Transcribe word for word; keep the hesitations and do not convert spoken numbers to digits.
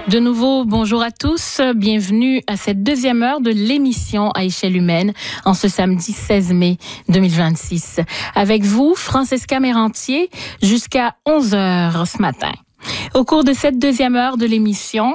De nouveau, bonjour à tous. Bienvenue à cette deuxième heure de l'émission à échelle humaine en ce samedi seize mai deux mille vingt-six. Avec vous, Francesca Mérantier, jusqu'à onze heures ce matin. Au cours de cette deuxième heure de l'émission,